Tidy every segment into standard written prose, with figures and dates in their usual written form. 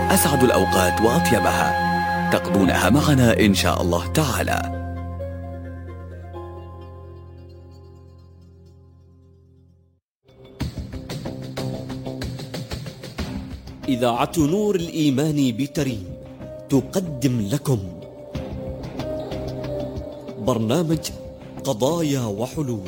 أسعد الأوقات وأطيبها تقضونها معنا إن شاء الله تعالى. إذاعة نور الإيمان بتريم تقدم لكم برنامج قضايا وحلول،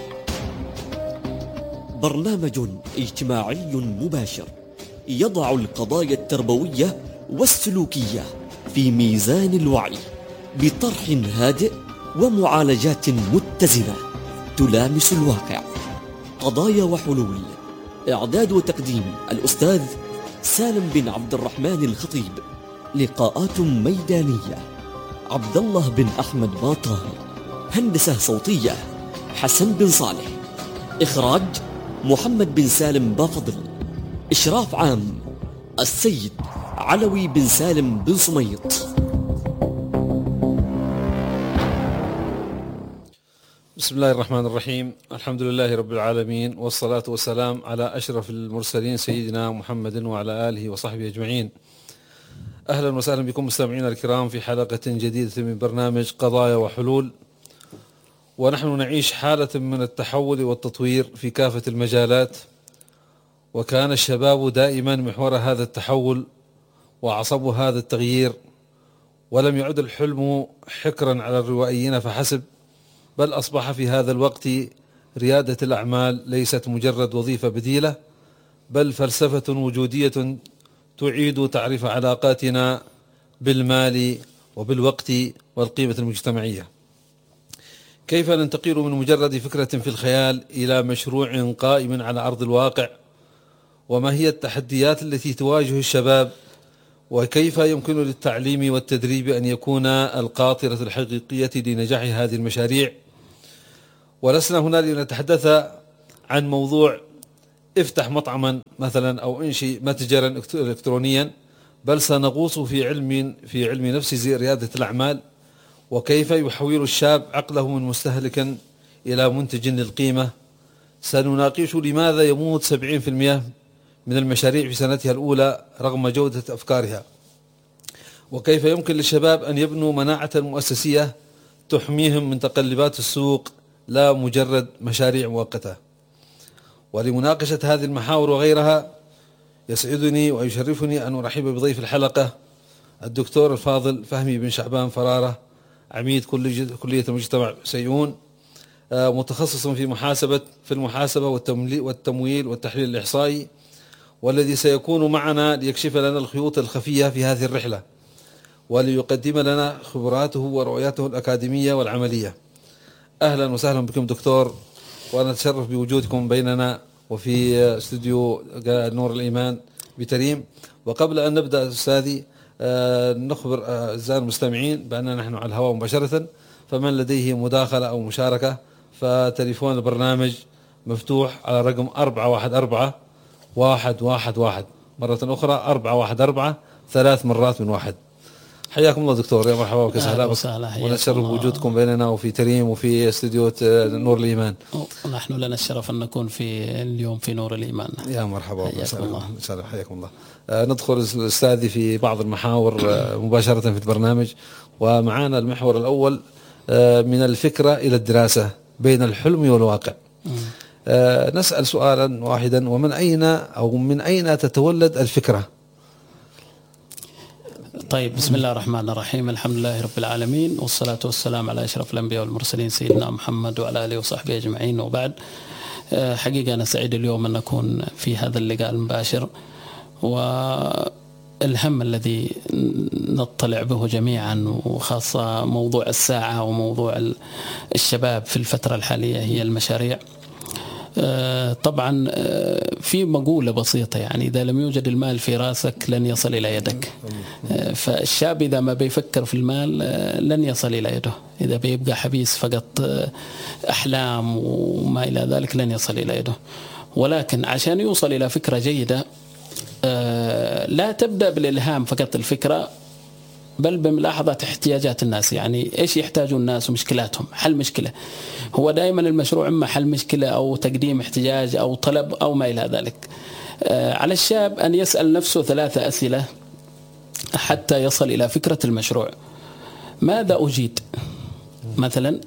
برنامج اجتماعي مباشر يضع القضايا التربوية والسلوكية في ميزان الوعي بطرح هادئ ومعالجات متزنة تلامس الواقع. قضايا وحلول، إعداد وتقديم الأستاذ سالم بن عبد الرحمن الخطيب. لقاءات ميدانية عبد الله بن أحمد باطان. هندسة صوتية حسن بن صالح. إخراج محمد بن سالم بافضل. إشراف عام السيد علوي بن سالم بن صميط. بسم الله الرحمن الرحيم. الحمد لله رب العالمين، والصلاة والسلام على أشرف المرسلين سيدنا محمد وعلى آله وصحبه أجمعين. أهلا وسهلا بكم مستمعينا الكرام في حلقة جديدة من برنامج قضايا وحلول، ونحن نعيش حالة من التحول والتطوير في كافة المجالات، وكان الشباب دائما محور هذا التحول وعصب هذا التغيير، ولم يعد الحلم حكرا على الروائيين فحسب، بل أصبح في هذا الوقت ريادة الأعمال ليست مجرد وظيفة بديلة، بل فلسفة وجودية تعيد تعريف علاقاتنا بالمال وبالوقت والقيمة المجتمعية. كيف ننتقل من مجرد فكرة في الخيال إلى مشروع قائم على أرض الواقع؟ وما هي التحديات التي تواجه الشباب؟ وكيف يمكن للتعليم والتدريب أن يكون القاطرة الحقيقية لنجاح هذه المشاريع؟ ولسنا هنا لنتحدث عن موضوع افتح مطعما مثلا أو انشئ متجرا إلكترونيا، بل سنغوص في علم نفس ريادة الأعمال، وكيف يحول الشاب عقله من مستهلك إلى منتج للقيمة. سنناقش لماذا يموت 70% من المشاريع في سنتها الأولى رغم جودة أفكارها، وكيف يمكن للشباب أن يبنوا مناعة مؤسسية تحميهم من تقلبات السوق لا مجرد مشاريع مؤقتة. ولمناقشة هذه المحاور وغيرها يسعدني ويشرفني أن أرحب بضيف الحلقة الدكتور الفاضل فهمي بن شعبان فرارة، عميد كلية المجتمع سيئون، متخصص في المحاسبة والتمويل والتحليل الإحصائي، والذي سيكون معنا ليكشف لنا الخيوط الخفية في هذه الرحلة وليقدم لنا خبراته ورؤيته الأكاديمية والعملية. أهلا وسهلا بكم دكتور، وأنا أتشرف بوجودكم بيننا وفي استوديو نور الإيمان بتريم. وقبل أن نبدأ أستاذي نخبر أعزائنا المستمعين بأننا نحن على الهواء مباشرة، فمن لديه مداخلة أو مشاركة فتليفون البرنامج مفتوح على رقم 414-111. مرة أخرى 414 3 مرات من واحد. حياكم الله دكتور، يا مرحبا وسهلا بك، ونتشرف بوجودكم بيننا وفي تريم وفي استديو نور الإيمان. نحن لنا الشرف أن نكون في اليوم في نور الإيمان. يا مرحبا وسهلا، حياكم الله. ندخل أستاذي في بعض المحاور مباشرة في البرنامج، ومعانا المحور الأول من الفكرة إلى الدراسة بين الحلم والواقع. نسأل سؤالا واحدا: ومن أين تتولد الفكرة؟ طيب، بسم الله الرحمن الرحيم. الحمد لله رب العالمين، والصلاة والسلام على أشرف الأنبياء والمرسلين سيدنا محمد وعلى آله وصحبه أجمعين، وبعد. حقيقة أنا سعيد اليوم أن نكون في هذا اللقاء المباشر، والهم الذي نطلع به جميعا، وخاصة موضوع الساعة وموضوع الشباب في الفترة الحالية، هي المشاريع. طبعا في مقولة بسيطة، يعني إذا لم يوجد المال في راسك لن يصل إلى يدك. فالشاب إذا ما بيفكر في المال لن يصل إلى يده، إذا بيبقى حبيس فقط أحلام وما إلى ذلك لن يصل إلى يده. ولكن عشان يوصل إلى فكرة جيدة لا تبدأ بالإلهام فقط الفكرة، بل بملاحظة احتياجات الناس، يعني إيش يحتاجون الناس ومشكلاتهم، حل مشكلة. هو دائما المشروع إما حل مشكلة أو تقديم احتياج أو طلب أو ما إلى ذلك. على الشاب أن يسأل نفسه 3 أسئلة حتى يصل إلى فكرة المشروع. ماذا أجيد؟ مثلا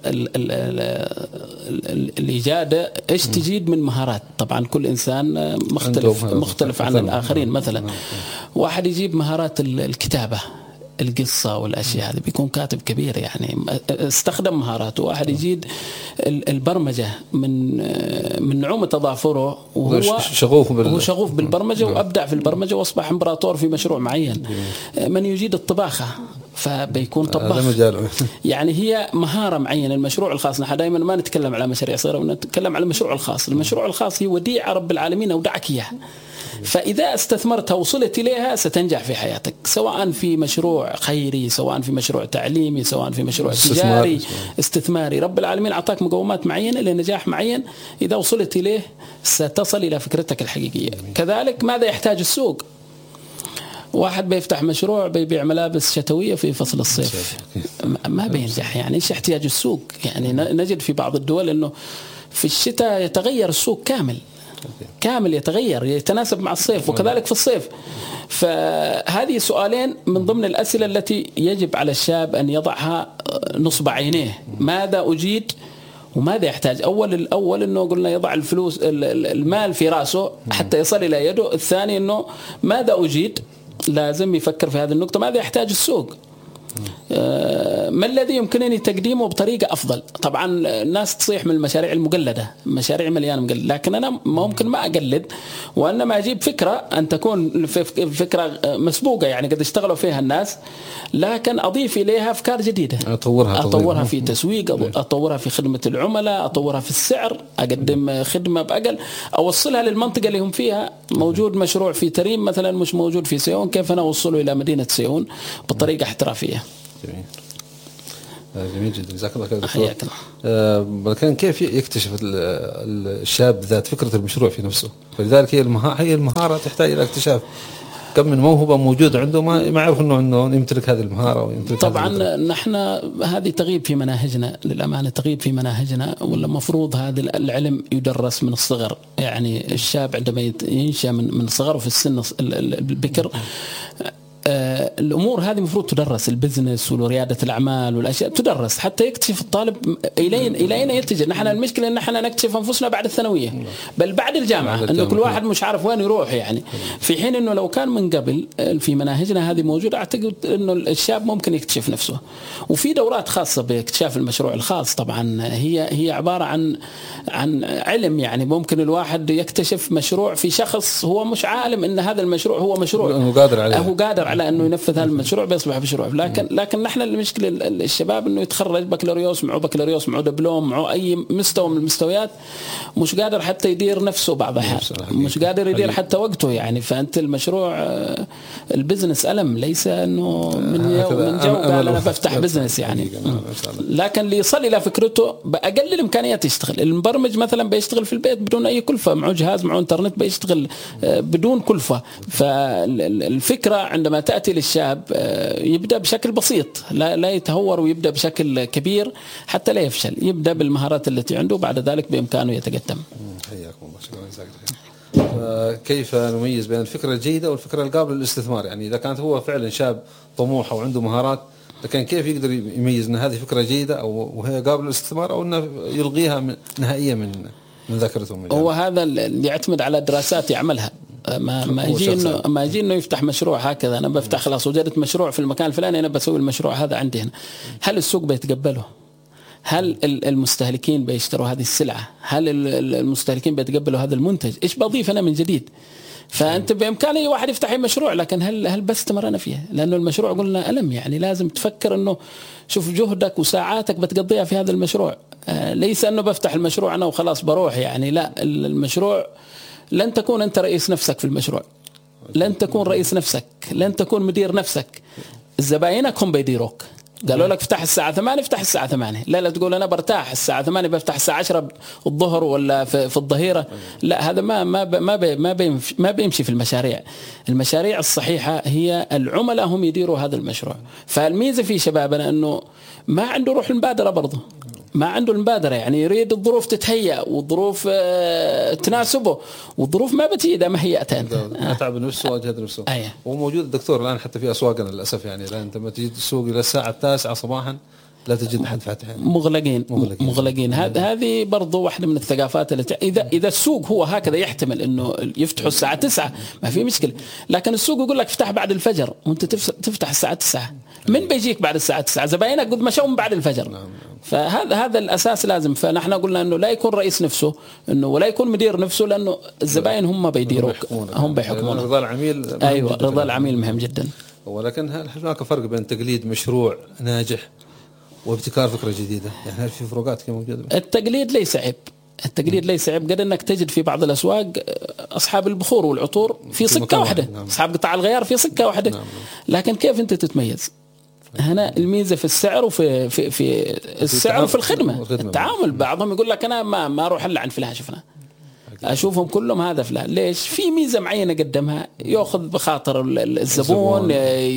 الإجادة إيش تجيد من مهارات؟ طبعا كل إنسان مختلف عن الآخرين. مثلا واحد يجيب مهارات الكتابة، القصة والأشياء هذه، بيكون كاتب كبير يعني استخدم مهاراته. واحد يجيد البرمجة من نعومة تضافره، وهو شغوف بالبرمجة وأبدع في البرمجة وأصبح إمبراطور في مشروع معين. من يجيد الطباخة فبيكون طباخ. يعني هي مهارة معينة. المشروع الخاص نحن دائما ما نتكلم على مشاريع صغيرة، ونتكلم على المشروع الخاص. المشروع الخاص هي وديعة رب العالمين أودعك إياها، فإذا استثمرتها وصلت إليها ستنجح في حياتك، سواء في مشروع خيري، سواء في مشروع تعليمي، سواء في مشروع تجاري استثماري. رب العالمين أعطاك مقومات معينة لنجاح معين، إذا وصلت إليه ستصل إلى فكرتك الحقيقية. كذلك ماذا يحتاج السوق؟ واحد بيفتح مشروع بيبيع ملابس شتوية في فصل الصيف، ما بينجح. يعني إيش احتياج السوق؟ يعني نجد في بعض الدول أنه في الشتاء يتغير السوق كامل يتغير يتناسب مع الصيف، وكذلك في الصيف. فهذه سؤالين من ضمن الأسئلة التي يجب على الشاب أن يضعها نصب عينيه. ماذا أجيد وماذا يحتاج؟ الأول أنه قلنا يضع الفلوس المال في رأسه حتى يصل إلى يده. الثاني أنه ماذا أجيد، لازم يفكر في هذه النقطة. ماذا يحتاج السوق؟ ما الذي يمكنني تقديمه بطريقة أفضل؟ طبعا الناس تصيح من المشاريع المقلدة، مشاريع مليانة مقلد، لكن أنا ممكن ما أقلد، وإنما أجيب فكرة أن تكون فكرة مسبوقة يعني قد اشتغلوا فيها الناس، لكن أضيف إليها أفكار جديدة، أطورها في تسويق، أطورها في خدمة العملاء، أطورها في السعر، أقدم خدمة بأقل، أوصلها للمنطقة اللي هم فيها. موجود مشروع في تريم مثلا مش موجود في سيئون، كيف أنا أوصله إلى مدينة سيئون بطريقة احترافية؟ جميل جدا، جزاك الله خير دكتور. لكن كيف يكتشف الشاب ذات فكرة المشروع في نفسه؟ فلذلك هي المهارة تحتاج إلى اكتشاف. كم من موهبة موجودة عنده ما يعرف إنه يمتلك هذه المهارة ويمتلك. طبعا نحن هذه تغيب في مناهجنا، للأمانة تغيب في مناهجنا، ولا مفروض هذا العلم يدرس من الصغر. يعني الشاب عندما ينشأ من صغره في السن البكر، الأمور هذه مفروض تدرس، البزنس وريادة الأعمال والأشياء تدرس حتى يكتشف الطالب إلى أين يتجه. نحن المشكلة أن نحن نكتشف أنفسنا بعد الثانوية، بل بعد الجامعة، أنه كل واحد مش عارف وين يروح يعني. في حين أنه لو كان من قبل في مناهجنا هذه موجودة، أعتقد أنه الشاب ممكن يكتشف نفسه. وفي دورات خاصة باكتشاف المشروع الخاص. طبعا هي عبارة عن علم، يعني ممكن الواحد يكتشف مشروع في شخص هو مش عالم أن هذا المشروع هو مشروع، هو قادر على أنه ينفذ هذا المشروع بيصبح مشروع. لكن نحن المشكلة الشباب أنه يتخرج بكالوريوس معه دبلوم معه أي مستوى من المستويات، مش قادر حتى يدير نفسه بعض الأحيان، مش قادر يدير حتى وقته يعني. فأنت المشروع البزنس ألم، ليس أنه من جو قال أنا بفتح بزنس يعني. لكن اللي يصل إلى فكرته بأقل الإمكانيات يشتغل. المبرمج مثلا بيشتغل في البيت بدون أي كلفة، معه جهاز معه إنترنت بيشتغل بدون كلفة. فالفكرة عندما تأتي للشاب يبدأ بشكل بسيط، لا يتهور ويبدأ بشكل كبير حتى لا يفشل. يبدأ بالمهارات التي عنده، بعد ذلك بإمكانه يتقدم. حياكم الله، شكرا. كيف نميز بين الفكرة الجيدة والفكرة القابلة للاستثمار؟ يعني إذا كانت هو فعلا شاب طموح وعنده مهارات، لكن كيف يقدر يميز أن هذه فكرة جيدة أو وهي قابلة للاستثمار، أو أنه يلغيها نهائيا من ذاكرته؟ هو هذا اللي يعتمد على دراسات يعملها. ما يجي انه يفتح مشروع هكذا، انا بفتح خلاص وجدت مشروع في المكان الفلاني انا بسوي المشروع هذا عندي هنا. هل السوق بيتقبله؟ هل المستهلكين بيشتروا هذه السلعة؟ هل المستهلكين بيتقبلوا هذا المنتج؟ ايش بضيف انا من جديد؟ فانت بامكان اي واحد يفتح اي مشروع، لكن هل بستمر انا فيها؟ لانه المشروع قلنا ألم، يعني لازم تفكر انه شوف جهدك وساعاتك بتقضيها في هذا المشروع. ليس انه بفتح المشروع انا وخلاص بروح يعني، لا، المشروع لن تكون أنت رئيس نفسك في المشروع، لن تكون رئيس نفسك، لن تكون مدير نفسك. الزباينك هم بيديروك. قالوا لك افتح الساعة 8 افتح الساعة 8، لا تقول أنا برتاح الساعة 8 بفتح الساعة 10 الظهر ولا في الظهيرة. لا، هذا ما بيمشي في المشاريع. المشاريع الصحيحة هي العملاء هم يديروا هذا المشروع. فالميزة في شبابنا أنه ما عنده روح المبادرة برضه، ما عنده المبادرة، يعني يريد الظروف تتهيأ والظروف تناسبه، والظروف ما بتجي إذا ما هيأت أنت. أتعب نفسه وأجهد نفسه. وموجود الدكتور الآن حتى في أسواقنا للأسف، يعني الآن أنت ما تجي تسوق إلى الساعة 9 صباحا لا تجد حد فاتح، يعني مغلقين. هذه برضو واحدة من الثقافات التي إذا السوق هو هكذا يحتمل إنه يفتحوا الساعة 9 ما في مشكلة، لكن السوق يقول لك افتح بعد الفجر وأنت تفتح الساعة 9. من بيجيك بعد الساعة 9؟ زباينك قد مشوا من بعد الفجر. فهذا الأساس لازم. فنحن قلنا إنه لا يكون رئيس نفسه إنه ولا يكون مدير نفسه، لأنه الزباين هم بيديروك، هم بيحكمون. رضا العميل. أيوة، رضا العميل مهم جدا. ولكن هل هناك فرق بين تقليد مشروع ناجح وابتكار فكرة جديدة؟ يعني هل في فروقات كم موجودة؟ التقليد ليس عيب، التقليد ليس عيب. قد أنك تجد في بعض الأسواق أصحاب البخور والعطور في سكة واحدة، أصحاب قطع الغيار في سكة واحدة. لكن كيف أنت تتميز؟ هنا الميزة في السعر وفي السعر وفي الخدمة، التعامل. بعضهم يقول لك أنا ما أروح إلا عن فلان، شفنا أشوفهم كلهم هذا فلان. ليش؟ في ميزة معينة قدمها، يأخذ بخاطر الزبون،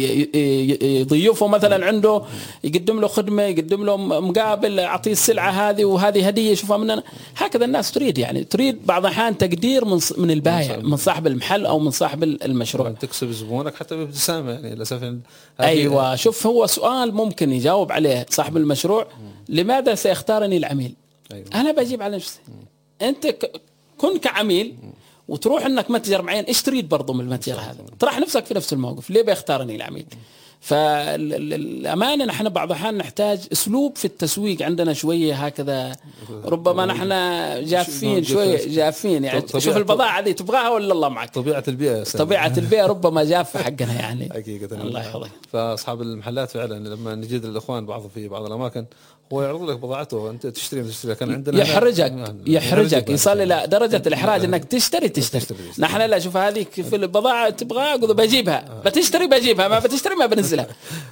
يضيفه مثلا عنده، يقدم له خدمة، يقدم له مقابل، أعطيه السلعة هذه وهذه هدية شوفها مننا. هكذا الناس تريد، يعني تريد بعض الأحيان تقدير من البائع، من صاحب المحل أو من صاحب المشروع. تكسب زبونك حتى بابتسامة، يعني للأسف. أيوة، شوف هو سؤال ممكن يجاوب عليه صاحب المشروع: لماذا سيختارني العميل؟ أيوة. أنا بجيب على نفسي. أنت كن كعميل وتروح انك متجر معين، ايش تريد برضو من المتجر هذا؟ طرح نفسك في نفس الموقف، ليه بيختارني العميل؟ فالامانه نحن بعض الاحيان نحتاج اسلوب في التسويق عندنا شويه هكذا، ربما نحن جافين شويه، جافين يعني. شوف البضاعه هذه تبغاها ولا الله معك؟ طبيعه البيئه، طبيعه البيئه ربما جافه حقنا يعني. حقيقه الله يحفظك. فاصحاب المحلات فعلا لما نجد الاخوان بعض في بعض الاماكن هو يعرض لك بضاعته، انت تشتري كان عندنا يحرجك يصل الى درجه الاحراج انك تشتري. نحن لا، شوف هذه في البضاعه تبغى بجيبها، بتشتري بجيبها، ما بتشتري ما بنزلها.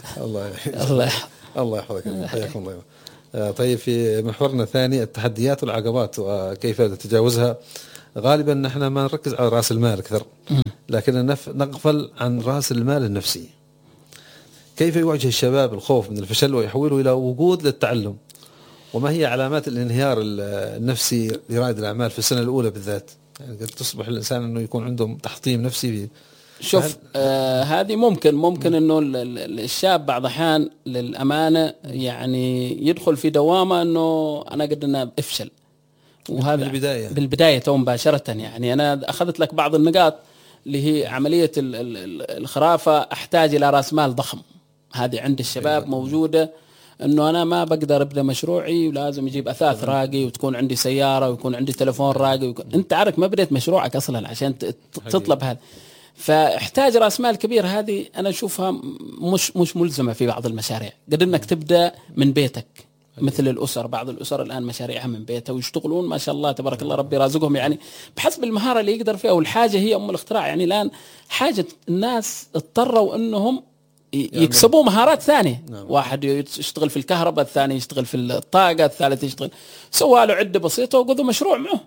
الله يحفظك، حياكم الله. طيب، في محورنا الثاني التحديات والعقبات وكيف تتجاوزها. غالبا نحن ما نركز على راس المال اكثر، لكن نغفل عن راس المال النفسي. كيف يواجه الشباب الخوف من الفشل ويحوله إلى وجود للتعلم؟ وما هي علامات الانهيار النفسي لرائد الأعمال في السنة الأولى بالذات؟ يعني قد تصبح الإنسان أنه يكون عنده تحطيم نفسي فيه. شوف، هذه ممكن أنه الشاب بعض الأحيان للأمانة يعني يدخل في دوامة أنه أنا قد أنا أفشل، وهذا بالبداية مباشرة. يعني أنا أخذت لك بعض النقاط اللي هي عملية الخرافة، أحتاج إلى رأس مال ضخم. هذه عند الشباب موجودة، أنه أنا ما بقدر أبدأ مشروعي ولازم يجيب أثاث راقي وتكون عندي سيارة ويكون عندي تلفون راقي أنت عارف ما بديت مشروعك أصلا عشان تطلب هذا، فاحتاج رأس مال كبير. هذه أنا أشوفها مش ملزمة في بعض المشاريع. قد أنك تبدأ من بيتك، مثل الأسر، بعض الأسر الآن مشاريعها من بيتها ويشتغلون ما شاء الله تبارك الله، ربي رازقهم يعني بحسب المهارة اللي يقدر فيها، والحاجة هي أم الاختراع. يعني الآن حاجة الناس اضطروا أنهم يكسبوا مهارات ثانية. واحد يشتغل في الكهرباء، الثاني يشتغل في الطاقة، الثالث يشتغل، سوى له عدة بسيطة وقضوا مشروع معه.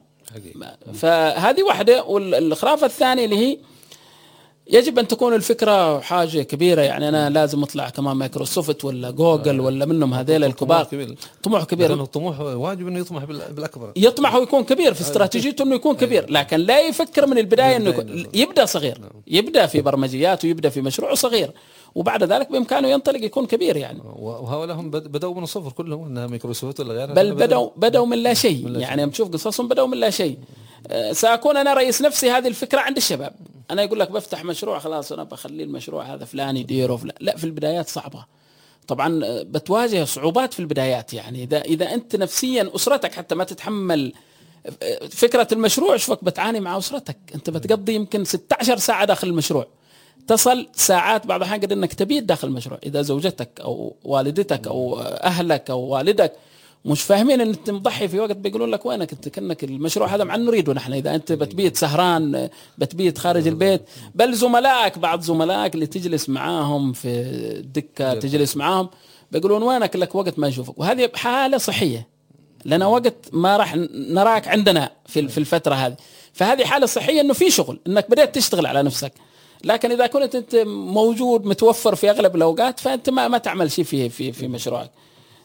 فهذه واحدة. والخرافة الثانية اللي هي يجب أن تكون الفكرة حاجة كبيرة، يعني أنا لازم أطلع كمان مايكروسوفت ولا جوجل ولا منهم هذيل الكبار. طموح كبير. الطموح واجب أنه يطمح بالأكبر، يطمح ويكون كبير في استراتيجيته أنه يكون كبير، لكن لا يفكر من البداية أنه يبدأ صغير، يبدأ في برمجيات ويبدأ في مشروع صغير، وبعد ذلك بإمكانه ينطلق يكون كبير يعني. وهؤلاء هم بدأوا من الصفر كلهم، إنها مايكروسوفت ولا غيرها، بل بدأوا من لا شيء. يعني بتشوف قصصهم بدأوا من لا شيء. سأكون أنا رئيس نفسي، هذه الفكرة عند الشباب. أنا يقول لك بفتح مشروع، خلاص أنا بخلي المشروع هذا فلان يديره فلان. لا، في البدايات صعبة طبعا، بتواجه صعوبات في البدايات. يعني إذا أنت نفسيا أسرتك حتى ما تتحمل فكرة المشروع، شوفك بتعاني مع أسرتك. أنت بتقضي يمكن 16 ساعة داخل المشروع، تصل ساعات بعض الأحيان قد أنك تبيت داخل المشروع. إذا زوجتك أو والدتك أو أهلك أو والدك مش فاهمين ان انت مضحي في وقت، بيقولون لك وينك انت، كأنك المشروع هذا مع نريده نحن. اذا انت بتبيت سهران، بتبيت خارج البيت، بل زملائك، بعض زملائك اللي تجلس معاهم في الدكة تجلس معاهم بيقولون وينك، لك وقت ما يشوفك. وهذه حالة صحية، لنا وقت ما راح نراك عندنا في الفترة هذه. فهذه حالة صحية انه في شغل، انك بدأت تشتغل على نفسك. لكن اذا كنت انت موجود متوفر في اغلب الاوقات، فانت ما تعمل شيء في مشروعك.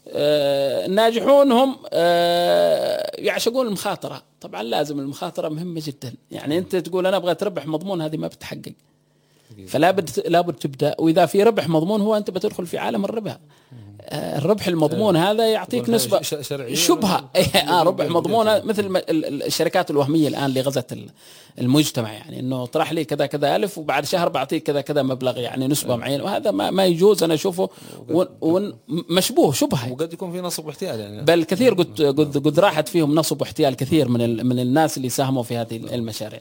الناجحون هم يعشقون المخاطرة. طبعا لازم المخاطرة مهمة جدا. يعني أنت تقول أنا أبغى تربح مضمون، هذه ما بتحقق. فلا بد تبدأ، وإذا في ربح مضمون هو أنت بتدخل في عالم الربا. الربح المضمون هذا يعطيك نسبة شبهة. ربح مضمون مثل الشركات الوهمية الآن اللي غزت المجتمع، يعني إنه طرح لي كذا كذا ألف وبعد شهر بعطيك كذا كذا مبلغ، يعني نسبة معينة، وهذا ما يجوز. أنا أشوفه مشبوه شبهة، وقد يكون في نصب واحتيال يعني. بل كثير قد راحت فيهم نصب واحتيال كثير من الناس اللي ساهموا في هذه المشاريع.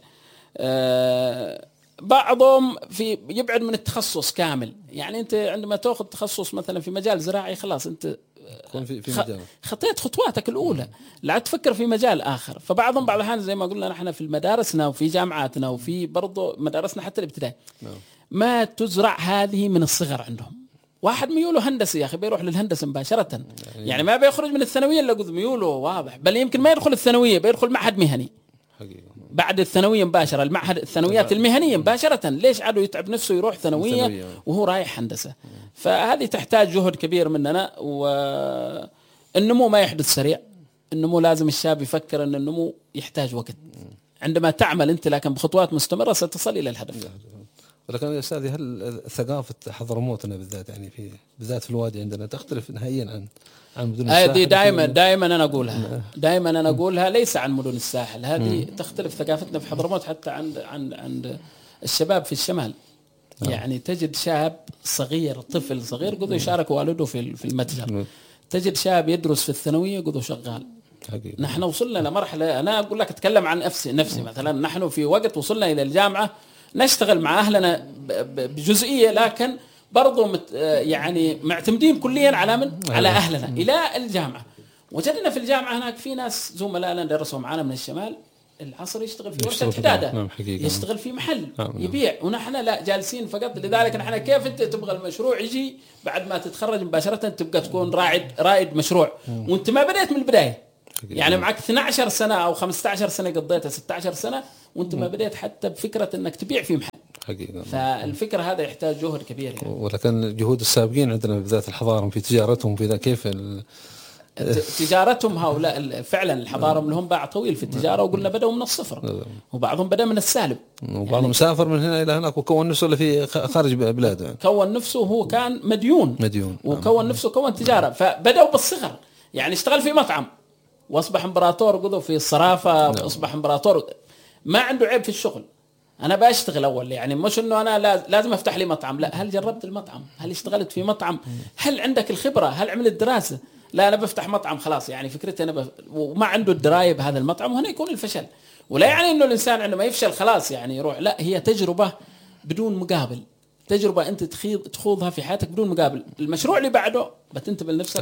بعضهم يبعد من التخصص كامل. يعني أنت عندما تأخذ تخصص مثلا في مجال زراعي، خلاص أنت خطيت خطواتك الأولى، لا تفكر في مجال آخر. فبعضهم بعض الأحيان زي ما قلنا نحن في مدارسنا وفي جامعاتنا وفي برضو مدارسنا حتى الابتدائي ما تزرع هذه من الصغر عندهم. واحد ميوله هندسي يا أخي بيروح للهندسة مباشرة، يعني ما بيخرج من الثانوية إلا قد ميوله واضح، بل يمكن ما يدخل الثانوية، بيدخل معهد مهني حقيقة. بعد الثانوية مباشرة المعهد الثانويات المهنية مباشرة. ليش عادوا يتعب نفسه يروح ثانوية وهو رايح هندسة؟ فهذه تحتاج جهد كبير مننا. والنمو ما يحدث سريع. النمو لازم الشاب يفكر أن النمو يحتاج وقت. عندما تعمل أنت لكن بخطوات مستمرة ستصل إلى الهدف. ولكن يا أستاذي، هل ثقافة حضرموتنا بالذات يعني بالذات في الوادي عندنا تختلف نهائيا عن مدن الساحل؟ هذه دائما أنا أقولها ليس عن مدن الساحل. هذه تختلف ثقافتنا في حضرموت حتى عند الشباب في الشمال. يعني تجد شاب صغير، طفل صغير قد يشارك والده في المتجر. تجد شاب يدرس في الثانوية قد شغال. نحن وصلنا لمرحلة، أنا أقول لك أتكلم عن نفسي مثلا، نحن في وقت وصلنا إلى الجامعة نشتغل مع أهلنا بجزئية، لكن برضو يعني معتمدين كليا على أهلنا. إلى الجامعة وجدنا في الجامعة هناك في ناس زملائنا درسوا معنا من الشمال، العصر يشتغل في ورشة حدادة، يشتغل في محل يبيع، ونحن لا جالسين فقط. لذلك نحن كيف أنت تبغى المشروع يجي بعد ما تتخرج مباشرة تبقى تكون رائد مشروع وانت ما بدأت من البداية؟ يعني معك 12 سنة أو 15 سنة قضيتها 16 سنة وانت ما بدأت حتى بفكرة انك تبيع في محل حقيقة. فالفكرة هذا يحتاج جهد كبير يعني. ولكن جهود السابقين عندنا بذات الحضارة في تجارتهم في ذا كيف تجارتهم هؤلاء فعلا الحضارة لهم باع طويل في التجارة، وقلنا بدأوا من الصفر وبعضهم بدأ من السالب، وبعضهم يعني سافر من هنا إلى هناك وكون نفسه في خارج بلاده يعني. كون نفسه هو كان مديون وكون نفسه كون تجارة. فبدأوا بالصغر، يعني اشتغل في مطعم واصبح امبراطور، قضوا في الصرافة واصبح امبراطور، ما عنده عيب في الشغل. انا بشتغل اول، يعني مش انه انا لازم افتح لي مطعم، لا، هل جربت المطعم؟ هل اشتغلت في مطعم؟ هل عندك الخبرة؟ هل عملت دراسة؟ لا انا بفتح مطعم خلاص، يعني فكرتي انا وما عنده الدراية بهذا المطعم، وهنا يكون الفشل. ولا يعني انه الانسان عندما يفشل خلاص يعني يروح، لا، هي تجربة بدون مقابل، تجربة انت تخوضها في حياتك بدون مقابل. المشروع اللي بعده بتنتبه لنفسك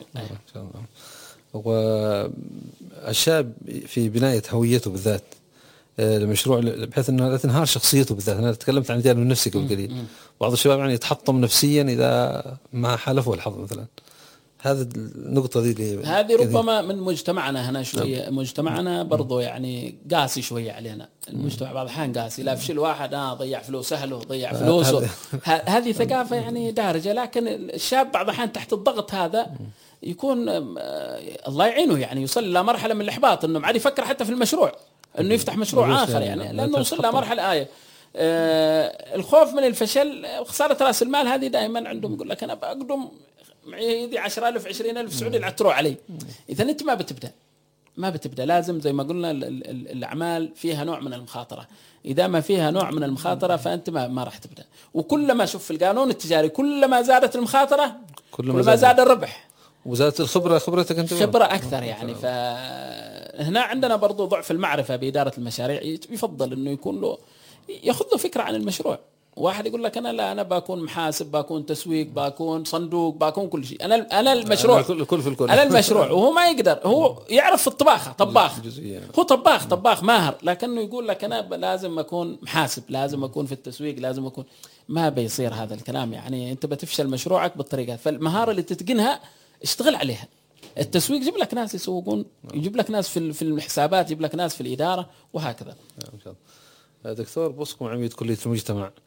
والشاب في بناية هويته بالذات المشروع بحيث انه لا تنهار شخصيته بالذات. انا تكلمت عن الجانب النفسي قبل قليل. بعض الشباب يعني يتحطم نفسيا اذا ما حالفه الحظ مثلا. هذا النقطة هذه ربما من مجتمعنا هنا شوية. مجتمعنا برضو يعني قاسي شوية علينا. المجتمع بعض الأحيان قاسي، لا فشل واحد ضيع فلوس أهله، ضيع فلوسه. هذه ثقافة يعني دارجة. لكن الشاب بعض الأحيان تحت الضغط هذا يكون الله يعينه، يعني يوصل إلى مرحلة من الإحباط إنه عاد يفكر حتى في المشروع إنه يفتح مشروع آخر، يعني لأنه وصل إلى مرحلة الخوف من الفشل، خسارة رأس المال. هذه دائما عندهم يقول لك أنا بقدم معي يدي 10,000 20,000 سعودي لا تروح علي. إذا أنت ما بتبدأ لازم زي ما قلنا الأعمال فيها نوع من المخاطرة. إذا ما فيها نوع من المخاطرة فأنت ما راح تبدأ. وكلما شوف في القانون التجاري كلما زادت المخاطرة كلما زاد الربح، وزادت خبرتك أنت خبرة أكثر يعني. فهنا عندنا برضو ضعف المعرفة بإدارة المشاريع. يفضل إنه يكون له يأخذ له فكرة عن المشروع. واحد يقول لك أنا بكون محاسب، بكون تسويق، بكون صندوق، بكون كل شيء. أنا المشروع أنا المشروع، وهو ما يقدر. هو يعرف الطباخة طباخ، هو طباخ ماهر، لكنه يقول لك أنا لازم أكون محاسب، لازم أكون في التسويق، لازم أكون. ما بيصير هذا الكلام يعني. أنت بتفشل مشروعك بالطريقة. فالمهارة اللي تتقنها اشتغل عليها. التسويق يجيب لك ناس يسوقون، يجيب لك ناس في الحسابات، يجيب لك ناس في الإدارة، وهكذا. دكتور بوسكم عميد كلية المجتمع،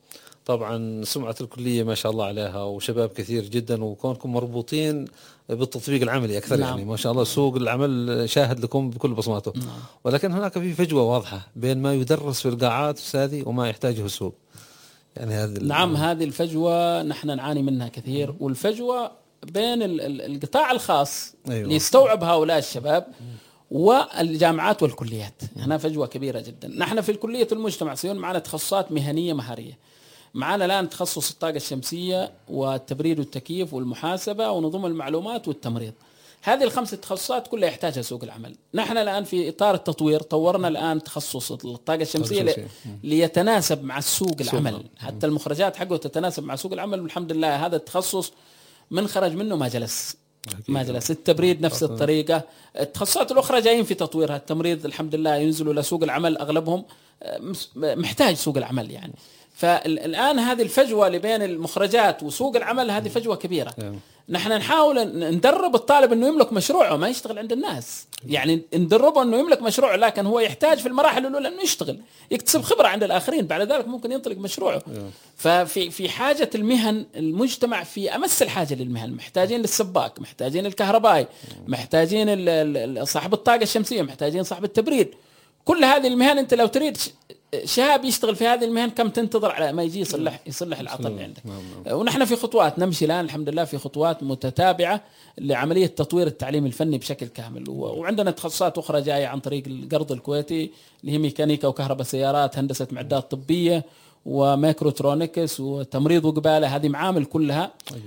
طبعا سمعة الكلية ما شاء الله عليها وشباب كثير جدا، وكونكم مربوطين بالتطبيق العملي أكثر. نعم. يعني ما شاء الله سوق العمل شاهد لكم بكل بصماته. نعم. ولكن هناك في فجوة واضحة بين ما يدرس في القاعات هذه وما يحتاجه السوق. يعني نعم، هذه الفجوة نحن نعاني منها كثير، والفجوة بين القطاع الخاص اللي يستوعب هؤلاء الشباب والجامعات والكليات. هنا فجوة كبيرة جدا. نحن في الكلية المجتمع سيون معنا تخصصات مهنية مهارية. معنا الآن تخصص الطاقة الشمسية والتبريد والتكييف والمحاسبة ونظم المعلومات والتمريض. هذه الخمس تخصصات كلها يحتاجها سوق العمل. نحن الآن في إطار التطوير طورنا الآن تخصص الطاقة الشمسية ليتناسب مع السوق العمل، حتى المخرجات حقه تتناسب مع سوق العمل. والحمد لله هذا التخصص من خرج منه ما جلس. التبريد نفس الطريقة. التخصصات الأخرى جايين في تطويرها. التمريض الحمد لله ينزلوا لسوق العمل أغلبهم محتاج سوق العمل يعني. فالآن هذه الفجوة اللي بين المخرجات وسوق العمل هذه فجوة كبيرة. نحن نحاول ندرب الطالب انه يملك مشروعه ما يشتغل عند الناس. يعني ندربه انه يملك مشروعه، لكن هو يحتاج في المراحل الاولى انه يشتغل يكتسب خبرة عند الاخرين، بعد ذلك ممكن ينطلق مشروعه. ففي حاجة المهن، المجتمع في امس الحاجة للمهن. محتاجين للسباك، محتاجين الكهربائي، محتاجين صاحب الطاقة الشمسية، محتاجين صاحب التبريد. كل هذه المهن انت لو تريد شاب يشتغل في هذه المهن كم تنتظر على ما يجي يصلح العطل اللي عندك. ونحن في خطوات نمشي الآن الحمد لله في خطوات متتابعة لعملية تطوير التعليم الفني بشكل كامل. وعندنا تخصصات أخرى جاية عن طريق القرض الكويتي اللي هي ميكانيكا وكهرباء سيارات، هندسة معدات طبية وميكروترونكس وتمريض وقبالة. هذه معامل كلها.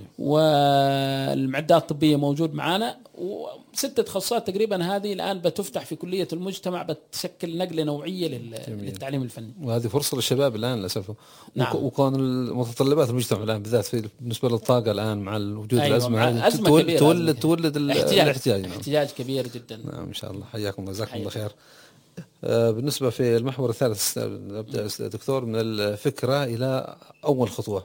والمعدات الطبية موجود معانا. وستة تخصصات تقريبا هذه الآن بتفتح في كلية المجتمع، بتشكل نقلة نوعية للتعليم الفني. وهذه فرصة للشباب الآن للأسف. نعم. وكون المتطلبات المجتمع الآن بالذات بالنسبة للطاقة الآن مع وجود الأزمة أزمة كبيرة تولد الاحتياج. احتياج كبير جدا. نعم إن شاء الله. حياكم الله، جزاكم الله خير. بالنسبة في المحور الثالث نبدأ دكتور من الفكرة إلى أول خطوة.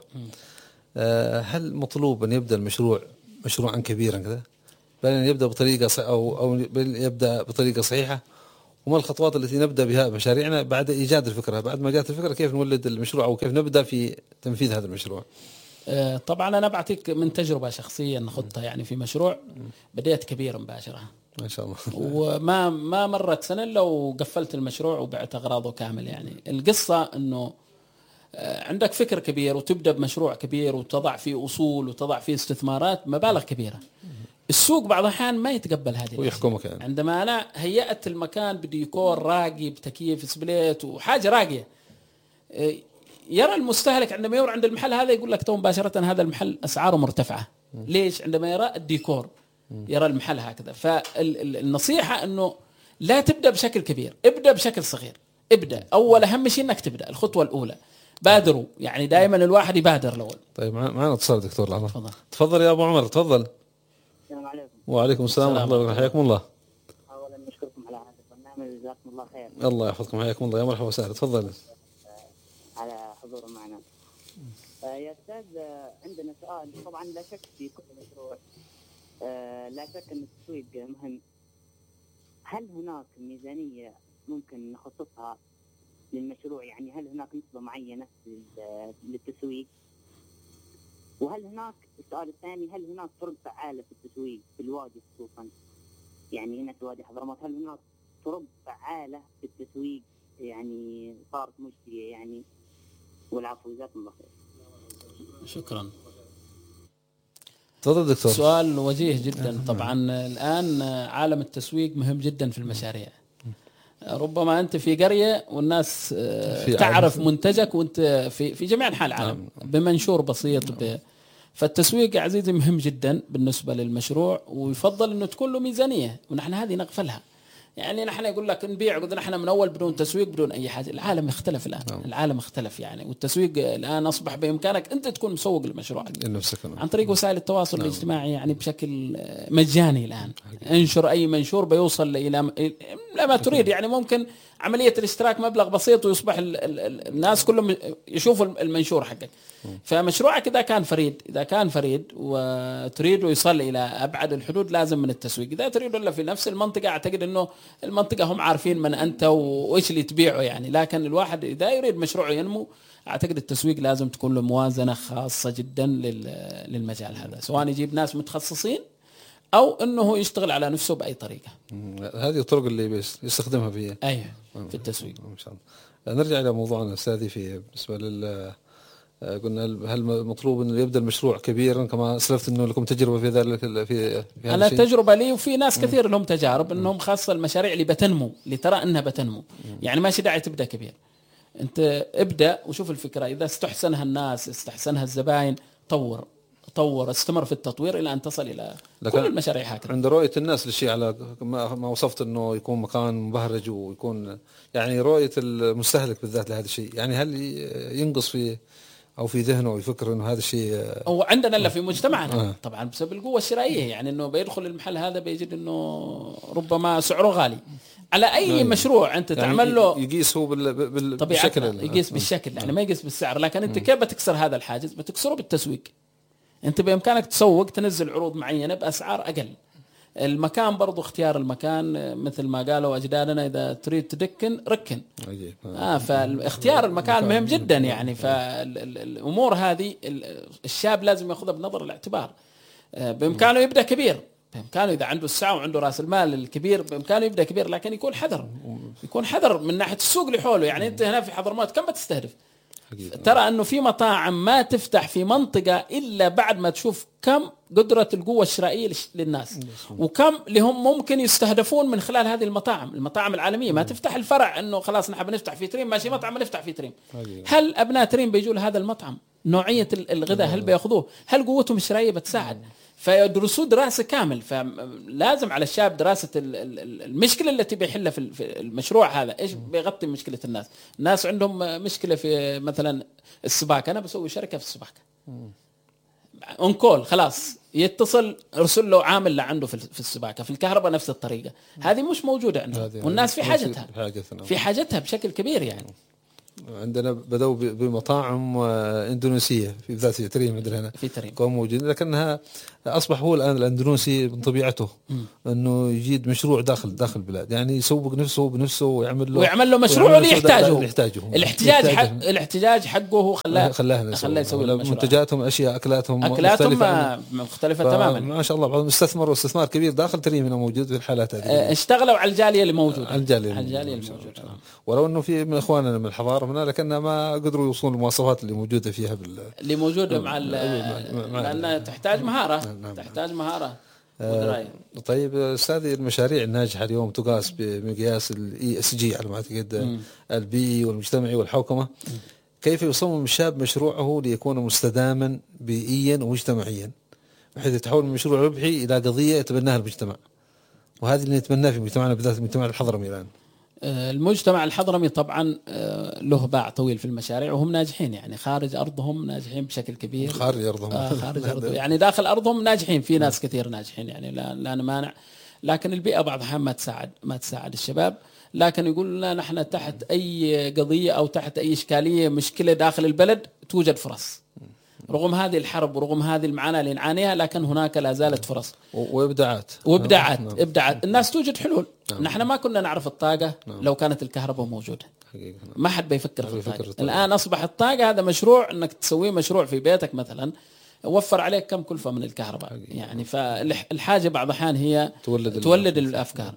هل مطلوب أن يبدأ المشروع مشروعا كبيرا كذا، بل أن يبدأ بطريقة أو يبدأ بطريقة صحيحة؟ وما الخطوات التي نبدأ بها مشاريعنا بعد إيجاد الفكرة، بعد ما جاءت الفكرة كيف نولد المشروع أو كيف نبدأ في تنفيذ هذا المشروع؟ طبعا أنا بعطيك من تجربة شخصية نخضتها. يعني في مشروع بديت كبير مباشرة ما شاء الله وما مرت سنة إلا وقفلت المشروع وبعت أغراضه كامل. يعني القصة أنه عندك فكر كبير وتبدأ بمشروع كبير وتضع فيه أصول وتضع فيه استثمارات مبالغ كبيرة. السوق بعض الأحيان ما يتقبل هذه ويحكمك يعني. عندما أنا هيأت المكان بديكور راقي بتكييف سبليت وحاجة راقية، يرى المستهلك عندما يمر عند المحل هذا يقول لك تو مباشرة هذا المحل أسعاره مرتفعة. ليش؟ عندما يرى الديكور يرى المحل هكذا. فالنصيحة أنه لا تبدأ بشكل كبير، ابدأ بشكل صغير. ابدأ أول أهم شيء أنك تبدأ الخطوة الأولى. بادروا، يعني دائما الواحد يبادر الأول. طيب معنا اتصال دكتور لحظة. تفضل يا أبو عمر، تفضل. السلام عليكم. وعليكم السلام ورحمة الله وبركاته. حياكم الله. أولا نشكركم على هذا البرنامج، جزاكم الله خير. الله يحفظكم، حياكم الله، يا مرحبا وسهلا. تفضل. على حضور معنا. يا أستاذ عندنا سؤال. طبعا لا شك في كل مشروع لا شك أن التسويق مهم. هل هناك ميزانية ممكن نخصصها للمشروع؟ يعني هل هناك نسبة معينة للتسويق؟ وهل هناك، السؤال الثاني، هل هناك طرق فعالة في التسويق في الوادي خصوصا؟ يعني هنا في وادي حضرموت هل هناك طرق فعالة في التسويق يعني صارت مجدية يعني؟ والعفو، جزاكم الله خير. شكرا. تفضل دكتور. سؤال وجيه جدا. طبعا الآن عالم التسويق مهم جدا في المشاريع. ربما أنت في قرية والناس تعرف منتجك وأنت في جميع أنحاء العالم بمنشور بسيط. فالتسويق يا عزيزي مهم جدا بالنسبة للمشروع، ويفضل أنه تكون له ميزانية، ونحن هذه نغفلها. يعني نحن يقول لك نبيع، قلنا نحن من أول بدون تسويق بدون أي حاجة. العالم اختلف الآن. العالم اختلف يعني، والتسويق الآن أصبح بإمكانك أنت تكون مسوق لمشروعك عن طريق وسائل التواصل الاجتماعي، يعني بشكل مجاني الآن. انشر أي منشور بيوصل إلى ما تريد. يعني ممكن عملية الاشتراك مبلغ بسيط ويصبح الناس كلهم يشوفوا المنشور حقك. فمشروعك إذا كان فريد وتريد يصل إلى أبعد الحدود لازم من التسويق. إذا تريد إلا في نفس المنطقة أعتقد إنه المنطقة هم عارفين من أنت وإيش اللي تبيعه يعني. لكن الواحد إذا يريد مشروعه ينمو أعتقد التسويق لازم تكون له موازنة خاصة جدا للمجال هذا، سواء يجيب ناس متخصصين أو إنه يشتغل على نفسه بأي طريقة. هذه الطرق اللي يستخدمها فيها أيوة في التسويق. إن شاء الله. نرجع إلى موضوعنا أستاذي في بالنسبة قلنا هل مطلوب إنه يبدأ المشروع كبيرا كما أسلفت إنه لكم تجربة في ذلك في أنا تجربة لي وفي ناس كثير لهم تجارب إنهم خاصة المشاريع اللي بتنمو اللي ترى إنها بتنمو يعني ماشي داعي تبدأ كبير. أنت ابدأ وشوف الفكرة إذا استحسنها الناس استحسنها الزباين طور استمر في التطوير إلى أن تصل إلى كل المشاريع هكذا. عند رؤية الناس للشيء على ما وصفت إنه يكون مكان مبهرج ويكون يعني رؤية المستهلك بالذات لهذا الشيء، يعني هل ينقص في أو في ذهنه ويفكر إنه هذا الشيء هو عندنا إلا في مجتمعنا طبعا بسبب القوة الشرائية، يعني إنه بيدخل المحل هذا بيجد إنه ربما سعره غالي على أي مشروع أنت يعني تعمل له يقيس هو بالشكل يقيس بالشكل يعني ما يقيس بالسعر. لكن أنت كيف بتكسر هذا الحاجز؟ بتكسره بالتسويق. أنت بإمكانك تسوق تنزل عروض معينة بأسعار أقل. المكان برضو اختيار المكان مثل ما قالوا أجدادنا إذا تريد تدكن ركن. فاختيار المكان مهم جدا يعني. فالأمور هذه الشاب لازم يأخذها بنظر الاعتبار. بإمكانه يبدأ كبير، بإمكانه إذا عنده السعة وعنده رأس المال الكبير بإمكانه يبدأ كبير، لكن يكون حذر من ناحية السوق اللي حوله. يعني أنت هنا في حضرموت كم بتستهدف؟ ترى أنه في مطاعم ما تفتح في منطقة إلا بعد ما تشوف كم قدرة القوة الشرائية للناس وكم لهم ممكن يستهدفون من خلال هذه المطاعم العالمية. ما تفتح الفرع أنه خلاص نحب نفتح في تريم، ماشي مطعم نفتح في تريم. هل أبناء تريم بيجوا لهذا المطعم؟ نوعية الغذاء هل بيأخذوه؟ هل قوتهم الشرائية بتساعد؟ فيدرسوا دراسة كامل. فلازم على الشاب دراسة المشكلة التي بيحلها في المشروع هذا. إيش بيغطي مشكلة الناس عندهم مشكلة في مثلا السباكة، أنا بسوي شركة في السباكة أونكول خلاص يتصل ارسل له عامل عنده في السباكة. في الكهرباء نفس الطريقة، هذه مش موجودة عندنا والناس في حاجتها بشكل كبير يعني. عندنا بدأوا بمطاعم إندونيسية في ذات تريم عندنا هنا في تريم كانوا موجودين، لكنها أصبح هو الآن الأندونيسي من طبيعته أنه يجيد مشروع داخل البلاد، يعني يسوق نفسه بنفسه ويعمل له مشروع اللي يحتاجه. الاحتجاج حقه هو خلاه يسوي منتجاتهم أشياء أكلاتهم مختلفة تماما. ما شاء الله بعضهم استثمار كبير داخل تريم هنا موجود في الحالات هذه. اشتغلوا على الجالية اللي موجودة ولو أنه في من إخواننا من الحضارة هنا لكننا ما قدروا يوصلون المواصفات اللي موجودة فيها اللي موجودة لأنها تحتاج مهارة. تحتاج مهارة ودراية. طيب أستاذي، المشاريع الناجحة اليوم تقاس بمقياس ESG على ما أعتقد، البيئي والمجتمعي والحوكمة. كيف يصمم الشاب مشروعه ليكون مستداما بيئيا ومجتمعيا بحيث يتحول من مشروع ربحي إلى قضية يتبناها المجتمع، وهذه اللي نتمناه في مجتمعنا بالذات المجتمع الحضرمي الآن؟ المجتمع الحضرمي طبعا له باع طويل في المشاريع وهم ناجحين، يعني خارج أرضهم ناجحين بشكل كبير. خارج أرضهم يعني داخل أرضهم ناجحين، في ناس كثير ناجحين يعني لا نمانع، لكن البيئة بعض الأحيان ما تساعد الشباب. لكن يقول لنا نحن تحت أي قضية أو تحت أي إشكالية مشكلة داخل البلد توجد فرص، رغم هذه الحرب ورغم هذه المعاناة اللي نعانيها، لكن هناك لا زالت فرص وإبداعات. الناس توجد حلول. نحن ما كنا نعرف الطاقة لو كانت الكهرباء موجودة، ما حد بيفكر في الطاقة. الآن أصبح الطاقة هذا مشروع أنك تسويه مشروع في بيتك مثلا، وفر عليك كم كلفة من الكهرباء يعني. فالحاجة بعض الأحيان هي تولد الأفكار.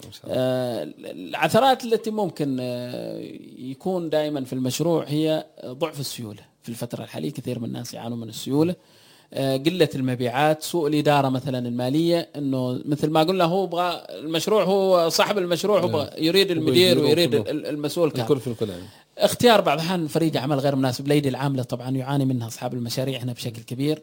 العثرات التي ممكن يكون دائما في المشروع هي ضعف السيولة. في الفترة الحالية كثير من الناس يعانوا من السيولة، قلة المبيعات، سوء الإدارة مثلا المالية، إنه مثل ما قلنا هو يبغى المشروع، هو صاحب المشروع هو يريد المدير ويريد المسؤول الكل اختيار بعض الأحيان فريق عمل غير مناسب. الأيدي العاملة طبعا يعاني منها أصحاب المشاريع هنا بشكل كبير.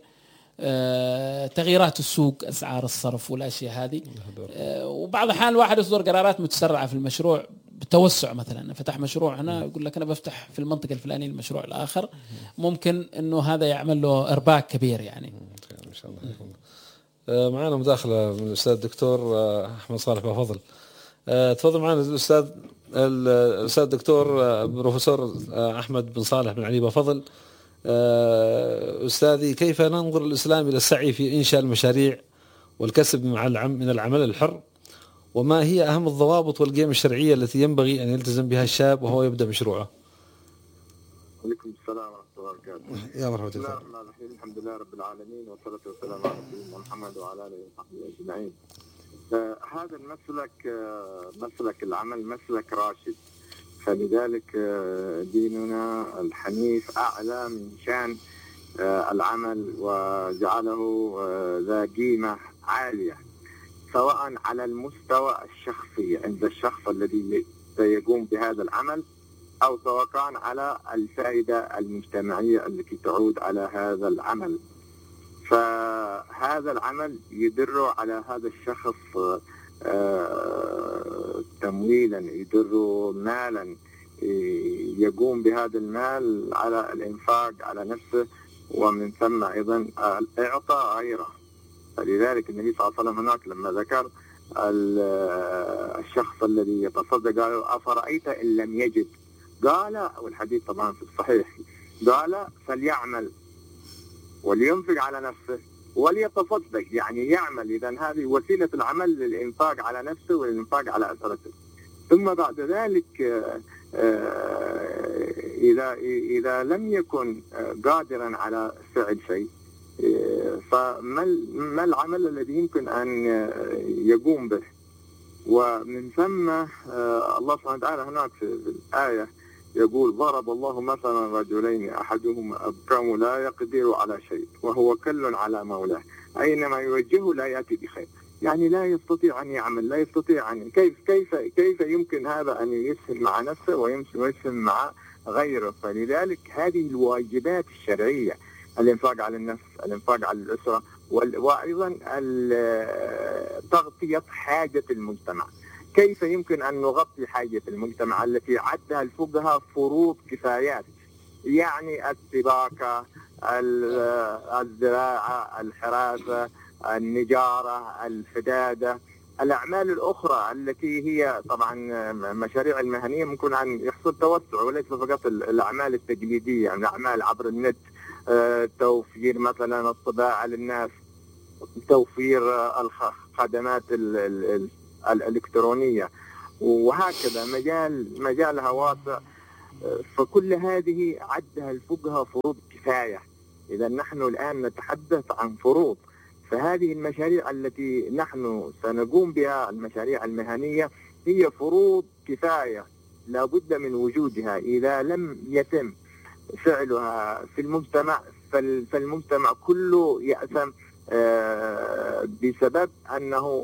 تغييرات السوق، أسعار الصرف والأشياء هذه. وبعض الأحيان الواحد يصدر قرارات متسرعة في المشروع بتوسع. مثلا فتح مشروع هنا يقول لك أنا بفتح في المنطقة الفلانية المشروع الآخر، ممكن إنه هذا يعمل له إرباك كبير يعني. إن شاء الله. معنا مداخلة من الأستاذ الدكتور أحمد صالح بفضل. تفضل معنا الأستاذ الدكتور بروفيسور أحمد بن صالح بن علي بفضل. أستاذي، كيف ننظر الإسلام إلى السعي في إنشاء المشاريع والكسب من العمل الحر؟ وما هي أهم الضوابط والقيم الشرعية التي ينبغي أن يلتزم بها الشاب وهو يبدأ مشروعه؟ عليكم السلام ورحمة الله وبركاته. يا مرحبا. بسم الله الرحمن الرحيم، الحمد لله رب العالمين، والصلاة والسلام على سيدنا محمد وعلى آله وصحبه أجمعين. هذا المسلك مسلك العمل مسلك راشد، فلذلك ديننا الحنيف أعلى من شان العمل وجعله ذا قيمة عالية، سواء على المستوى الشخصي عند الشخص الذي سيقوم بهذا العمل، أو سواء كان على الفائدة المجتمعية التي تعود على هذا العمل. فهذا العمل يدر على هذا الشخص تمويلا، يدر مالا، يقوم بهذا المال على الإنفاق على نفسه، ومن ثم أيضا الإعطاء غيره. فلذلك النبي صلى الله عليه وسلم هناك لما ذكر الشخص الذي يتصدق قال: أفرأيت إن لم يجد؟ قال، والحديث طبعا في الصحيح، قال: فليعمل ولينفق على نفسه وليتصدق، يعني يعمل. إذن هذه وسيلة العمل للإنفاق على نفسه والإنفاق على أسرته. ثم بعد ذلك إذا لم يكن قادرا على فعل شيء، فما العمل الذي يمكن أن يقوم به؟ ومن ثم الله سبحانه وتعالى هناك في الآية يقول: ضرب الله مثلا رجلين أحدهما أبكم لا يقدر على شيء وهو كل على مولاه أينما يوجهه لا يأتي بخير. يعني لا يستطيع أن يعمل، لا يستطيع أن كيف يمكن هذا أن يسهم مع نفسه ويسهم مع غيره. فلذلك هذه الواجبات الشرعية: الإنفاق على النفس، الإنفاق على الأسرة، وأيضا تغطية حاجة المجتمع. كيف يمكن أن نغطي حاجة المجتمع التي عدها الفقهاء فروض كفايات؟ يعني السباكة، الزراعة، الحراسة، النجارة، الحدادة، الأعمال الأخرى التي هي طبعا مشاريع المهنية ممكن أن يحصل توسع، وليس فقط الأعمال التقليدية، يعني الأعمال عبر النت، توفير مثلا الطباعة للناس، توفير الخدمات الإلكترونية، وهكذا مجالها واسع. فكل هذه عدها الفقهاء فروض كفاية. إذا نحن الآن نتحدث عن فروض، فهذه المشاريع التي نحن سنقوم بها، المشاريع المهنية، هي فروض كفاية لا بد من وجودها. إذا لم يتم فعلها في المجتمع فالمجتمع كله يأثم بسبب أنه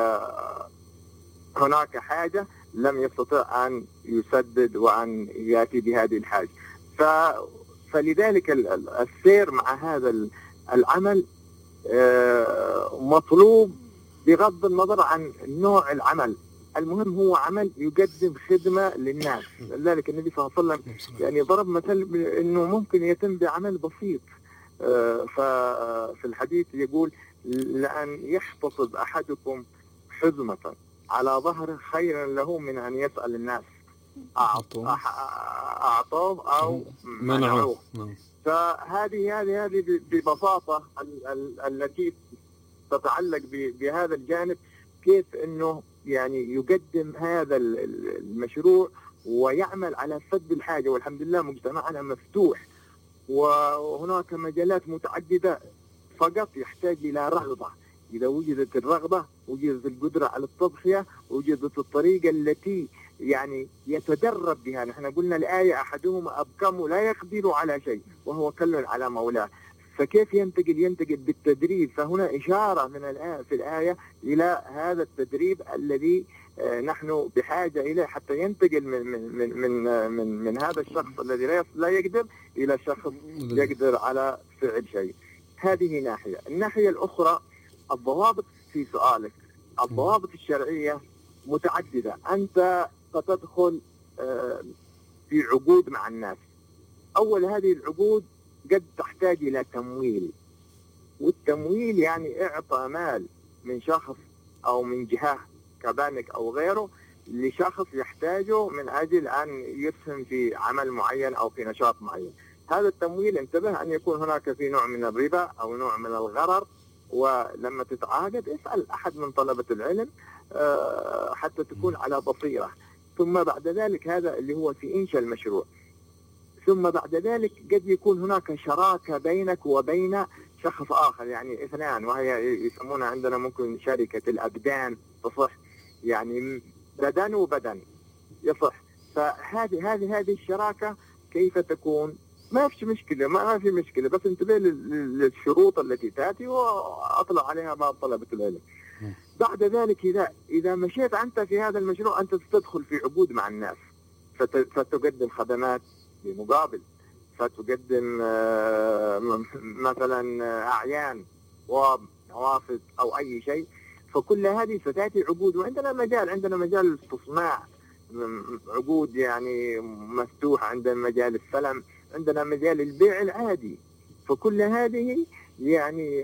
هناك حاجة لم يستطع أن يسدد وأن يأتي بهذه الحاجة. فلذلك السير مع هذا العمل مطلوب بغض النظر عن نوع العمل. المهم هو عمل يقدم خدمة للناس. لذلك النبي صلى الله عليه وسلم يعني ضرب مثل أنه ممكن يتم بعمل بسيط. ففي الحديث يقول: لأن يحتصب أحدكم حزمة على ظهره خيرا له من أن يسأل الناس أعطوه أو منعوه. فهذه ببساطة التي تتعلق بهذا الجانب، كيف أنه يعني يقدم هذا المشروع ويعمل على سد الحاجة. والحمد لله مجتمعنا مفتوح، وهناك مجالات متعددة، فقط يحتاج إلى رغبة. إذا وجدت الرغبة، وجدت القدرة على التضحية، وجدت الطريقة التي يعني يتدرب بها. نحن قلنا الآية: أحدهما أبكم لا يقدر على شيء وهو كل على مولاه. فكيف ينتقل بالتدريب. فهنا إشارة في الآية إلى هذا التدريب الذي نحن بحاجة إليه حتى ينتقل من هذا الشخص الذي لا يقدر إلى شخص يقدر على فعل شيء. هذه ناحية. الناحية الأخرى الضوابط في سؤالك. الضوابط الشرعية متعددة. أنت ستدخل في عقود مع الناس. أول هذه العقود قد تحتاج إلى تمويل، والتمويل يعني إعطاء مال من شخص أو من جهة كبنك أو غيره لشخص يحتاجه من أجل أن يسهم في عمل معين أو في نشاط معين. هذا التمويل انتبه أن يكون هناك في نوع من الربا أو نوع من الغرر، ولما تتعاقد اسأل أحد من طلبة العلم حتى تكون على بصيرة. ثم بعد ذلك هذا اللي هو في إنشاء المشروع. ثم بعد ذلك قد يكون هناك شراكة بينك وبين شخص آخر، يعني اثنان، وهي يسمونها عندنا ممكن شركة الأبدان، تصح يعني بدن وبدن يصح. فهذه الشراكة كيف تكون؟ ما في مشكلة، ما في مشكلة، بس انتبه للشروط التي تأتي وأطلع عليها بعض طلبة العلم. بعد ذلك إذا مشيت أنت في هذا المشروع أنت تدخل في عقود مع الناس، فتقدم خدمات بمقابل، فتقدم مثلا أعيان ونوافذ أو أي شيء، فكل هذه ستأتي عقود. وعندنا مجال الاستصناع، عقود يعني مفتوحة، عندنا مجال السلم، عندنا مجال البيع العادي. فكل هذه يعني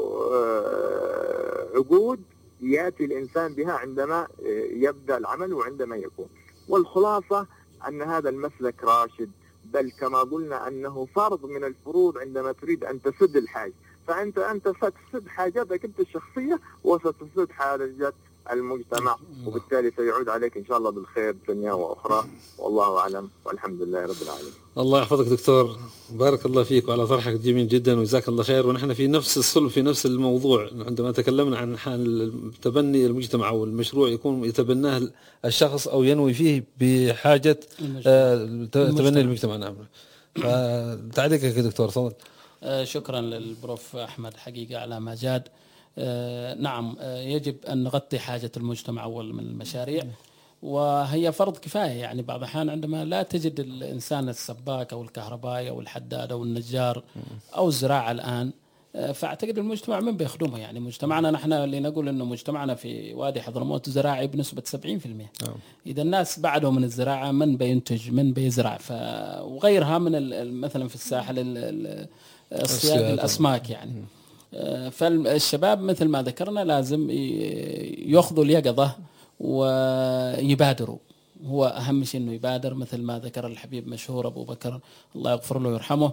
عقود يأتي الإنسان بها عندما يبدأ العمل وعندما يكون. والخلاصة أن هذا المسلك راشد، بل كما قلنا أنه فرض من الفروض عندما تريد أن تسد الحاجة. فأنت ستسد حاجتك أنت الشخصية وستسد حاجة المجتمع، وبالتالي سيعود عليك إن شاء الله بالخير دنيا وأخرى، والله أعلم، والحمد لله رب العالمين. الله يحفظك دكتور، بارك الله فيك وعلى طرحك جميل جدا وجزاك الله خير. ونحن في نفس الصلب في نفس الموضوع عندما تكلمنا عن حال تبني المجتمع والمشروع يكون يتبناه الشخص أو ينوي فيه بحاجة تبني المجتمع. نعم. فتعليقك يا دكتور، تفضل. شكرا للبروف أحمد حقيقة على ما جاد. نعم، يجب أن نغطي حاجة المجتمع أول من المشاريع، وهي فرض كفاية. يعني بعض الأحيان عندما لا تجد الإنسان السباك أو الكهربائي أو الحداد أو النجار أو الزراعة الآن، فأعتقد المجتمع من بيخدمه. يعني مجتمعنا نحن اللي نقول إنه مجتمعنا في وادي حضرموت زراعي بنسبة 70%. إذا الناس بعدوا من الزراعة من بينتج من بيزرع، وغيرها من مثلا في الساحل الصياد الأسماك يعني. فالشباب مثل ما ذكرنا لازم يأخذوا اليقظة ويبادروا. هو أهم شيء إنه يبادر، مثل ما ذكر الحبيب مشهور أبو بكر الله يغفر له ويرحمه،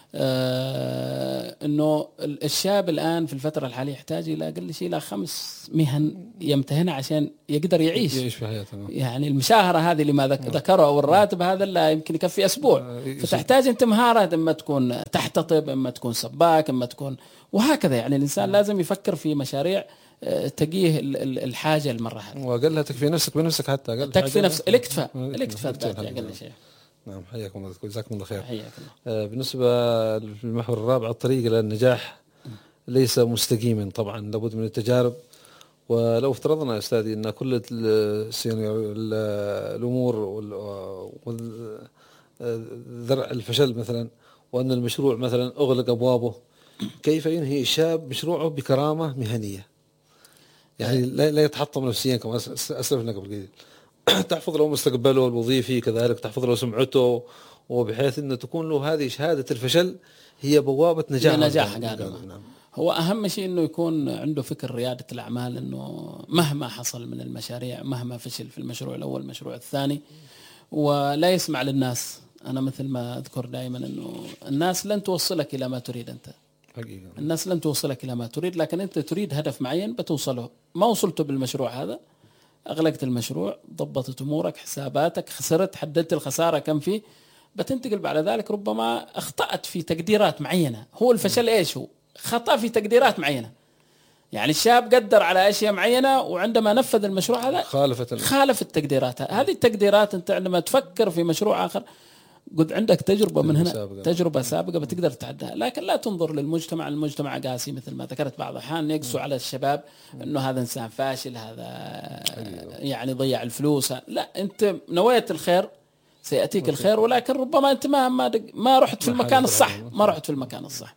إنه الشاب الآن في الفترة الحالية يحتاج إلى أقل شيء إلى 5 مهن يمتهنها عشان يقدر يعيش في حياته. يعني المشاهرة هذه اللي ما ذكره أو الراتب هذا لا يمكن يكفي أسبوع، فتحتاج أنت مهارة، إما تكون تحتطب، إما تكون سباك، إما تكون، وهكذا. يعني الإنسان لازم يفكر في مشاريع تقيه الحاجة المرة هذه، وقالها تكفي نفسك بنفسك، حتى أقل تكفي نفسك، الاكتفاء أقل شيء. نعم، حياكم الله، جزاكم الله خير. حياكم الله. بالنسبة للمحور الرابع، الطريق إلى النجاح ليس مستقيما، طبعا لابد من التجارب. ولو افترضنا يا أستاذي أن كل الأمور ذرع الفشل مثلا، وأن المشروع مثلا أغلق أبوابه، كيف ينهي الشاب مشروعه بكرامة مهنية؟ يعني لا يتحطم نفسيا كما أسلفنا قبل قليل، تحفظ له مستقبله الوظيفي، كذلك تحفظ له سمعته، وبحيث أن تكون له هذه شهادة الفشل هي بوابة نجاح. نعم. هو أهم شيء أنه يكون عنده فكر ريادة الأعمال، أنه مهما حصل من المشاريع، مهما فشل في المشروع الأول المشروع الثاني، ولا يسمع للناس. أنا مثل ما أذكر دائما أنه الناس لن توصلك إلى ما تريد أنت حقيقة. الناس لن توصلك إلى ما تريد، لكن أنت تريد هدف معين بتوصله. ما وصلته بالمشروع هذا، أغلقت المشروع، ضبطت أمورك، حساباتك، خسرت، حددت الخسارة كم فيه، بتنتقل بعد ذلك ربما أخطأت في تقديرات معينة. هو الفشل إيش؟ هو خطأ في تقديرات معينة. يعني الشاب قدر على أشياء معينة، وعندما نفذ المشروع هذا خالف التقديرات. هذه التقديرات أنت عندما تفكر في مشروع آخر قد عندك تجربة من هنا، تجربة سابقة بتقدر تعدها. لكن لا تنظر للمجتمع، المجتمع قاسي مثل ما ذكرت. بعض الأحيان يقسوا على الشباب إنه هذا إنسان فاشل، هذا يعني ضيع الفلوس. لا، أنت نويت الخير سيأتيك الخير، ولكن ربما أنت ما رحت في المكان الصح، ما رحت في المكان الصح.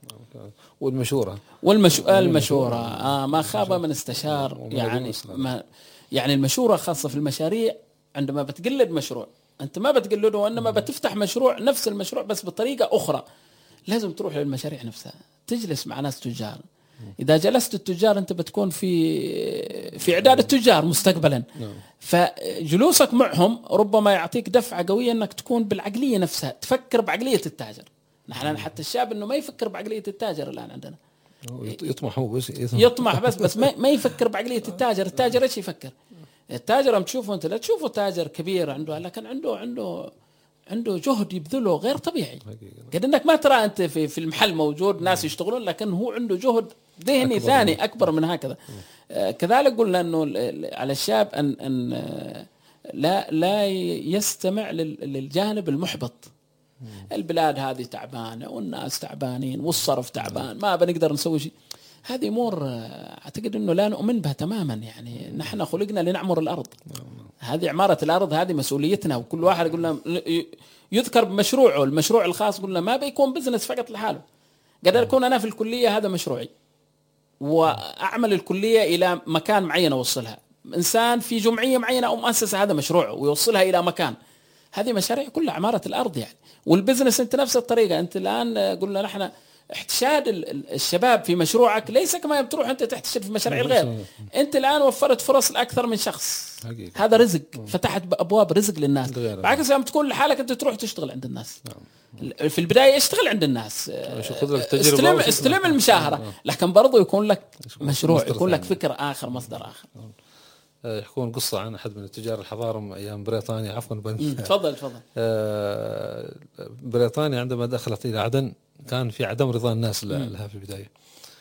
المشورة ما خاب من استشار. يعني المشورة خاصة في المشاريع، عندما بتقلد مشروع أنت ما بتقلده، وإنما بتفتح مشروع نفس المشروع بس بطريقة أخرى، لازم تروح للمشاريع نفسها، تجلس مع ناس تجار، إذا جلست التجار أنت بتكون في إعداد التجار مستقبلا. فجلوسك معهم ربما يعطيك دفعة قوية أنك تكون بالعقلية نفسها، تفكر بعقلية التاجر. نحن حتى الشاب أنه ما يفكر بعقلية التاجر الآن عندنا، يطمح هو بس يطمح بس ما يفكر بعقلية التاجر. التاجر إيش يفكر؟ التاجر لما تشوفه أنت لا تشوفه تاجر كبير عنده، لكن عنده جهد يبذله غير طبيعي. قد انك ما ترى انت في المحل موجود ناس يشتغلون، لكن هو عنده جهد ذهني ثاني اكبر من هكذا. كذلك قلنا انه على الشاب ان لا يستمع للجانب المحبط. البلاد هذه تعبانه والناس تعبانين والصرف تعبان، ما بنقدر نسوي شيء. هذه امور اعتقد انه لا نؤمن بها تماما. يعني نحن خلقنا لنعمر الارض، هذه عمارة الارض هذه مسؤوليتنا، وكل واحد قلنا يذكر بمشروعه. المشروع الخاص قلنا ما بيكون بزنس فقط لحاله، قد يكون انا في الكلية هذا مشروعي واعمل الكلية الى مكان معين اوصلها، انسان في جمعية معينة او مؤسسة هذا مشروعه ويوصلها الى مكان. هذه مشاريع كلها عمارة الارض يعني. والبزنس انت نفس الطريقة. انت الان قلنا نحن احتشاد الشباب في مشروعك ليس كما بتروح انت تحتشد في مشاريع الغير. انت الان وفرت فرص لاكثر من شخص حقيقة. هذا رزق، فتحت ابواب رزق للناس. بعكس لما تكون لحالك انت تروح تشتغل عند الناس. في البدايه اشتغل عند الناس، استلم المشاهره، لكن برضو يكون لك مشروع، يكون لك فكر اخر، مصدر اخر. يحكون قصة عن أحد من التجار الحضارم أيام بريطانيا. عفوا تفضل. بريطانيا عندما دخلت إلى عدن كان في عدم رضا الناس لها في البداية.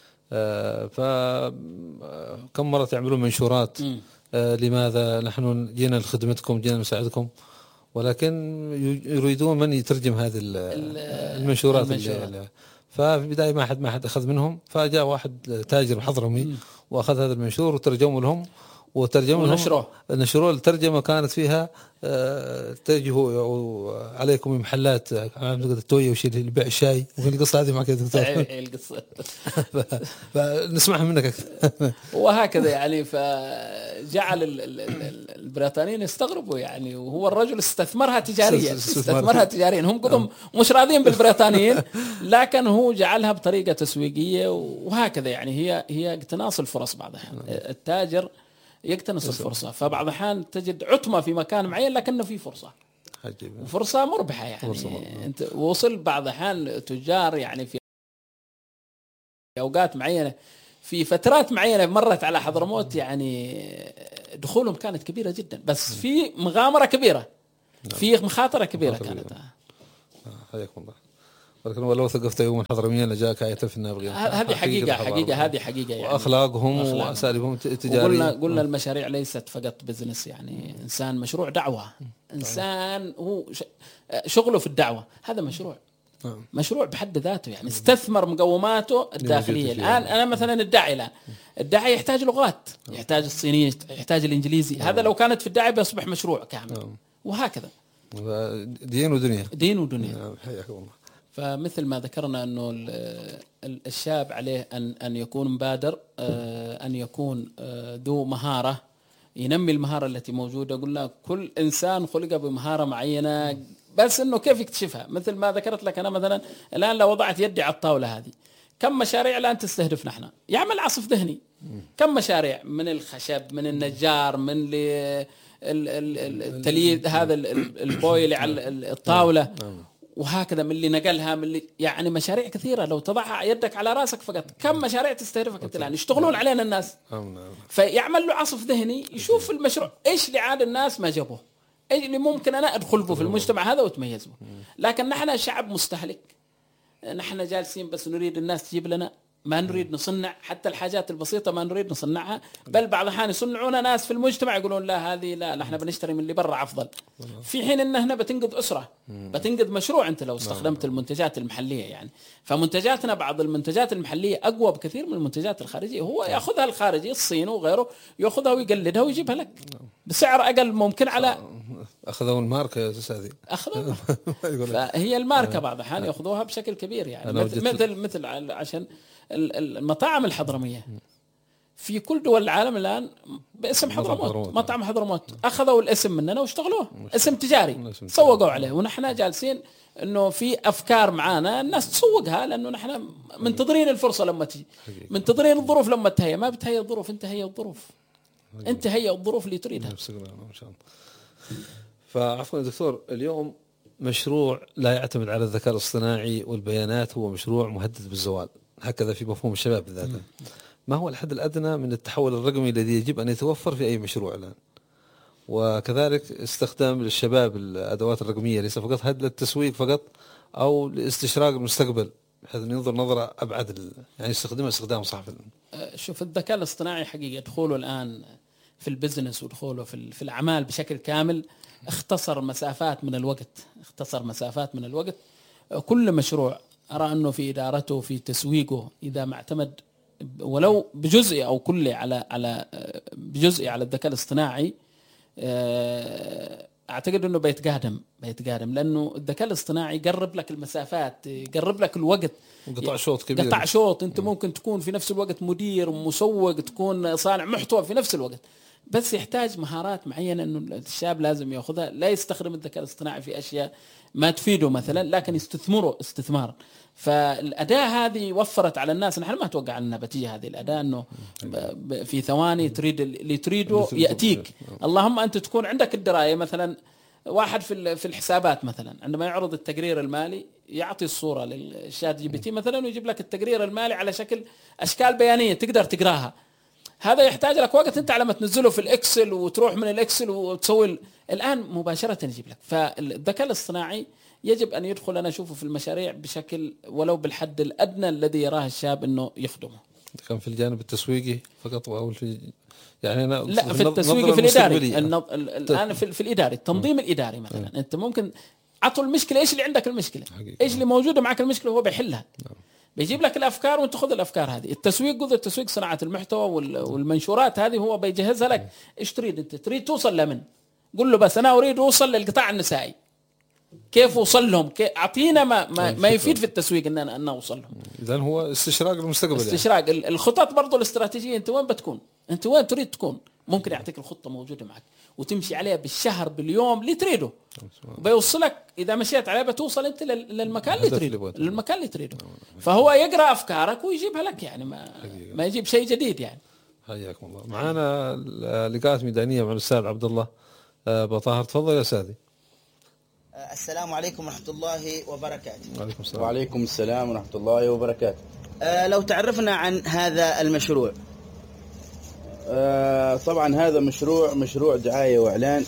فكم مرة يعملون منشورات لماذا نحن جينا لخدمتكم، جينا لمساعدكم، ولكن يريدون من يترجم هذه المنشورات. ففي البداية ما حد أخذ منهم، فجاء واحد تاجر حضرمي وأخذ هذا المنشور وترجمه لهم نشروه. الترجمة كانت فيها اتجهوا عليكم من محلات التويه وشيء اللي بيع الشاي. وفي القصة هذه معك يا دكتور. القصة فنسمعها منك وهكذا يعني. فجعل البريطانيين يستغربوا يعني، وهو الرجل استثمرها تجاريا. هم قدهم مش راضين بالبريطانيين، لكن هو جعلها بطريقة تسويقية وهكذا يعني. هي اقتناص الفرص. بعضها التاجر يقتنص الفرصة، فبعض الأحيان تجد عتمة في مكان معين لكنه في فرصة وفرصة مربحة يعني. أنت وصل بعض الأحيان تجار يعني في أوقات معينة، في فترات معينة مرت على حضرموت يعني دخولهم كانت كبيرة جدا، بس في مغامرة كبيرة، في مخاطرة كبيرة كانت. حياكم الله. ولكن ولو ثقفت يوم حضرميا لجاءك آية في النابغين. هذه حقيقة يعني. وأخلاقهم وأساليبهم تجارية. قلنا المشاريع ليست فقط بزنس يعني. إنسان مشروع دعوة، إنسان هو شغله في الدعوة، هذا مشروع بحد ذاته يعني. استثمر مقوماته الداخلية. الآن أنا مثلا الداعي يحتاج لغات، يحتاج الصينية، يحتاج الإنجليزي. هذا لو كانت في الداعي بيصبح مشروع كامل. وهكذا دين ودنيا. حياكم الله. فمثل ما ذكرنا أنه الشاب عليه أن يكون مبادر، أن يكون ذو مهارة، ينمي المهارة التي موجودة. قلنا كل إنسان خلق بمهارة معينة، بس أنه كيف يكتشفها. مثل ما ذكرت لك أنا مثلا الآن لو وضعت يدي على الطاولة هذه، كم مشاريع الآن تستهدف نحن يعمل عصف ذهني، كم مشاريع من الخشب، من النجار، من التليد هذا البويل على الطاولة، وهكذا من اللي نقلها، من اللي يعني مشاريع كثيرة. لو تضعها يدك على راسك فقط كم مشاريع تستهدفك انت الآن يشتغلون علينا الناس. فيعمل له عصف ذهني، يشوف المشروع ايش اللي عاد الناس ما جابوه، ايش اللي ممكن انا ادخل به في المجتمع هذا وتميز به. لكن نحن شعب مستهلك، نحن جالسين بس نريد الناس تجيب لنا، ما نريد نصنع حتى الحاجات البسيطة، ما نريد نصنعها. بل بعض الأحيان يصنعون ناس في المجتمع يقولون لا هذه لا، نحن بنشتري من اللي برا أفضل، في حين إن هنا بتنقذ أسرة، بتنقذ مشروع أنت لو استخدمت المنتجات المحلية يعني. فمنتجاتنا بعض المنتجات المحلية أقوى بكثير من المنتجات الخارجية. هو يأخذها الخارجي الصين وغيره، يأخذها ويقلدها ويجيبها لك بسعر أقل ممكن. على أخذوا الماركة يا أستاذي، أخذوا فهي الماركة بعض الأحيان يأخذوها بشكل كبير يعني. مثل عشان المطاعم الحضرمية في كل دول العالم الآن باسم حضرموت، مطعم حضرموت، أخذوا الاسم مننا واشتغلوه اسم تجاري، سوقوا عليه، ونحن جالسين إنه في أفكار معانا الناس تسوقها، لأنه نحن منتظرين الفرصة لما تجي، منتظرين الظروف لما تهيأ. ما بتهيأ الظروف، أنت هيأ الظروف، أنت هيأ الظروف اللي تريدها. ما شاء الله. فعفوا دكتور، اليوم مشروع لا يعتمد على الذكاء الاصطناعي والبيانات هو مشروع مهدد بالزوال، هكذا في مفهوم الشباب بالذات. ما هو الحد الأدنى من التحول الرقمي الذي يجب أن يتوفر في أي مشروع الآن؟ وكذلك استخدام للشباب الأدوات الرقمية ليس فقط هذا للتسويق فقط أو لاستشراق المستقبل، بحيث أن ينظر نظرة أبعد، يعني يستخدمها استخدام صح. شوف الذكاء الاصطناعي حقيقة دخوله الآن في البزنس ودخوله في الأعمال بشكل كامل اختصر مسافات من الوقت. كل مشروع أرى أنه في إدارته في تسويقه إذا ما اعتمد ولو بجزء أو كله على بجزء على الذكاء الاصطناعي، أعتقد أنه بيتقادم، لأنه الذكاء الاصطناعي يقرب لك المسافات، يقرب لك الوقت، قطع شوط كبير، قطع شوط. أنت ممكن تكون في نفس الوقت مدير ومسوق، تكون صانع محتوى في نفس الوقت، بس يحتاج مهارات معينة أنه الشاب لازم يأخذها. لا يستخدم الذكاء الاصطناعي في أشياء ما تفيده مثلا، لكن يستثمره استثمارا. فالأداة هذه وفرت على الناس، نحن ما توقع على النباتية هذه الأداة أنه في ثواني تريد اللي تريده يأتيك. اللهم أنت تكون عندك الدراية. مثلا واحد في الحسابات مثلا عندما يعرض التقرير المالي يعطي الصورة للشات جي بي تي مثلا ويجيب لك التقرير المالي على شكل أشكال بيانية تقدر تقراها. هذا يحتاج لك وقت أنت على ما تنزله في الإكسل وتروح من الإكسل وتسوي الآن مباشرة يجيب لك. فالذكاء الاصطناعي يجب أن يدخل، أنا أشوفه في المشاريع بشكل ولو بالحد الأدنى الذي يراه الشاب أنه يخدمه. كان في الجانب التسويقي فقط أو في يعني أنا لا في التسويق في الإداري الآن في الإداري التنظيم الإداري مثلا أنت ممكن عطوا المشكلة إيش اللي عندك المشكلة إيش اللي موجودة معك المشكلة هو بيحلها بيجيب لك الأفكار وأنت خذ الأفكار هذه. التسويق جزء التسويق صناعة المحتوى والمنشورات هذه هو بيجهزها لك. إيش تريد أنت تريد توصل لمن قل له بس أنا أريد أوصل للقطاع النسائي كيف أوصل لهم أعطينا ما يفيد في التسويق أن أنا أوصل لهم. إذن هو استشراق المستقبل استشراق يعني. الخطط برضو الاستراتيجية أنت وين بتكون أنت وين تريد تكون ممكن يعطيك الخطة موجودة معك وتمشي عليها بالشهر باليوم اللي تريده بيوصلك. إذا مشيت عليها بتوصل أنت للمكان اللي تريده فهو يقرأ أفكارك ويجيبها لك يعني ما يجيب شيء جديد يعني. حياكم الله. معنا لقاءات ميدانية مع الأستاذ عبد الله بطاهر. تفضل يا أستاذي. السلام عليكم ورحمة الله وبركاته. وعليكم السلام. وعليكم السلام ورحمة الله وبركاته. لو تعرفنا عن هذا المشروع. طبعا هذا مشروع دعاية وإعلان.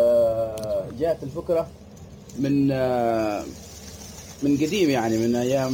جاءت الفكرة من قديم يعني من أيام